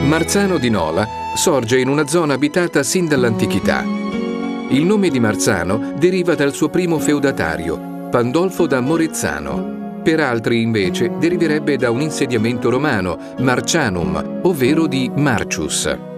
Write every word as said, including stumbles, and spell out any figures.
Marzano di Nola sorge in una zona abitata sin dall'antichità. Il nome di Marzano deriva dal suo primo feudatario, Pandolfo da Morezzano. Per altri, invece, deriverebbe da un insediamento romano, Marcianum, ovvero di Marcius.